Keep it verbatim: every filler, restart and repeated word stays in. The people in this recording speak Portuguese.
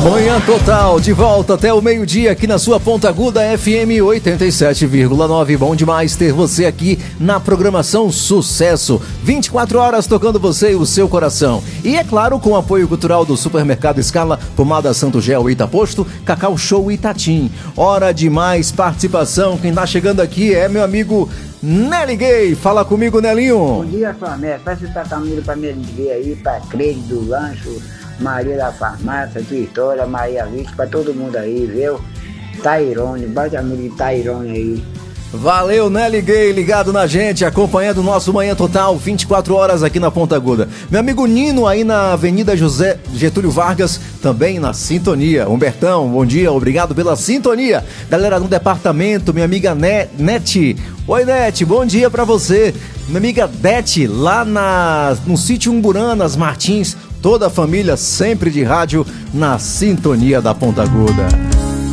Manhã Total, de volta até o meio-dia aqui na sua Ponta Aguda F M oitenta e sete vírgula nove. Bom demais ter você aqui na programação Sucesso. vinte e quatro horas tocando você e o seu coração. E é claro, com o apoio cultural do Supermercado Scala, Pomada Santo Gel Itaposto, Cacau Show Itatim. Hora de mais participação. Quem tá chegando aqui é meu amigo Nelly Gay. Fala comigo, Nelinho. Bom dia, Flamengo. Peço pra Camila, pra Nelly Gay aí, pra Crede do Lancho, Maria da Farmácia, Vitória, Maria Vitor, pra todo mundo aí, viu? Tairone, bate a música de Tairone aí. Valeu, Nelly Gay, ligado na gente, acompanhando o nosso Manhã Total, vinte e quatro horas aqui na Ponta Aguda. Meu amigo Nino aí na Avenida José Getúlio Vargas, também na sintonia. Humbertão, bom dia, obrigado pela sintonia. Galera do departamento, minha amiga Ne- Nete. Oi, Nete, bom dia pra você. Minha amiga Dete, lá na, no sítio Umburanas, Martins, toda a família sempre de rádio na sintonia da Ponta Aguda.